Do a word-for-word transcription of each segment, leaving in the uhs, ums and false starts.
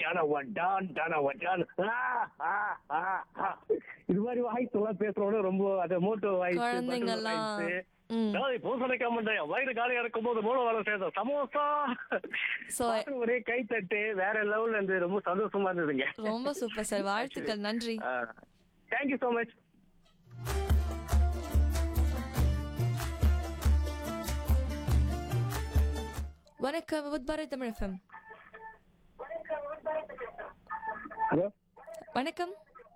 டான வட்டான் டான வட்டான் இது மாதிரி வாய்ஸ் எல்லாம் பேசுறவங்க ரொம்ப அது மோட்டோ வாய்ஸ் குழந்தைங்கெல்லாம் ம் பூசணிக்காய் முண்டைய வயிறு காலியா இருக்கும் போது மூணு வேலை சேர்ந்த சமோசா ஸோ பார்த்து ஒரே கை தட்டு வேற லெவல்ல இருந்து ரொம்ப சந்தோஷமா இருந்ததுங்க. ரொம்ப சூப்பர் சார், வாழ்த்துக்கள், நன்றி. Thank you so much. வணக்கம் with Bharat Tamil FM. Hello வணக்கம்.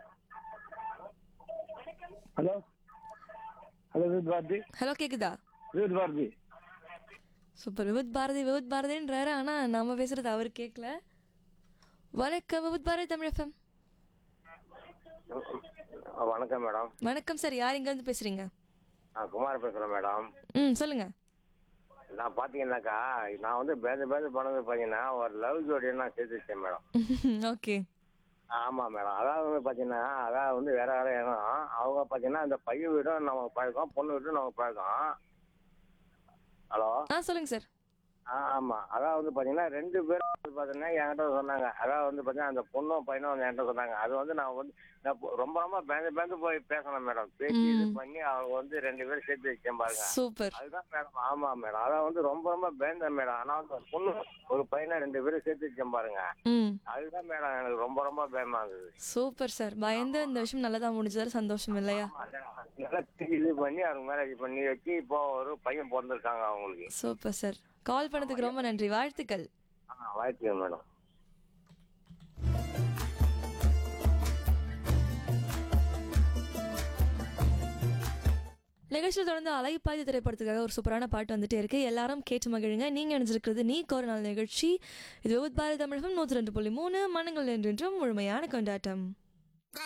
Hello hello with Bharathi. Hello கேக்குதா? With Bharathi. Super, with Bharathi with பாரதின்றாரு, ஆனா நம்ம பேசுறது அவரு கேட்கல. வணக்கம் வித் பாரத் தமிழ் எஃப்எம். வணக்கம் மேடம். வணக்கம் சார், யார் எங்க இருந்து பேசுறீங்க? நான் குமார் பேசுறேன் மேடம். ம் சொல்லுங்க. நான் பாத்தீங்கன்னாக்கா நான் வந்து பேத பேத பண்ணது பாத்தீங்கன்னா ஒரு லவ் ஜோடியை நான் சேர்த்து வச்சேன் மேடம். ஓகே. ஆமா மேடம். அதாவது வந்து பாத்தீங்கன்னா அதாவது வந்து வேற வேற இடம். அவங்க பாத்தீங்கன்னா இந்த பையன் வீடும் நமக்கு பழக்கம், பொண்ணு வீடும் நமக்கு பழக்கம். ஹலோ ஆ சொல்லுங்க சார். ஆ ஆமா. அதாவது வந்து பாத்தீங்கன்னா ரெண்டு பேரும் வந்து பாத்தீங்கன்னா என்கிட்ட சொன்னாங்க. அதாவது வந்து பாத்தீங்கன்னா அந்த பொண்ணும் பையனும் வந்து என்கிட்ட சொன்னாங்க. அது வந்து நான் வந்து நான் பொ- ரொம்ப ரொம்ப பேந்து பேந்து போய் பேசணும் மேடம். பேசி இது பண்ணி அவங்க வந்து ரெண்டு பேரும் சேர்த்து வச்சேன் பாருங்க. சூப்பர். அதுதான் மேடம். ஆமா மேடம். அதான் வந்து ரொம்ப ரொம்ப பேந்தேன் மேடம். ஆனா வந்து ஒரு பொண்ணு ஒரு பையனை ரெண்டு பேரும் சேர்த்து வச்சேன் பாருங்க. ம் அதுதான் மேடம் எனக்கு ரொம்ப ரொம்ப பயமா இருந்தது. சூப்பர் சார், பயந்து இந்த விஷயம் நல்லதா முடிஞ்சதால சந்தோஷம் இல்லையா? நல்லா இது பண்ணி அவங்க மேரேஜ் பண்ணி வச்சு இப்போ ஒரு பையன் பிறந்திருக்காங்க அவங்களுக்கு. சூப்பர் சார், கால் பண்ணதுக்கு ரொம்ப நன்றி, வாழ்த்துக்கள். ஆ வாழ்த்துக்கள் மேடம். நிகழ்ச்சியில் தொடர்ந்து அலைப்பாய்தி திரைப்படத்துக்காக ஒரு சூப்பரான பாட்டு வந்துட்டே இருக்கு, எல்லாரும் கேட்டு மகிழுங்க. நீங்க நினைச்சிருக்கிறது நீ ஒரு நாள் நிகழ்ச்சி. இது வித் பாரதி தமிழகம் நூற்றி ரெண்டு புள்ளி மூணு மனங்கள் என்றென்றும் முழுமையான கொண்டாட்டம்.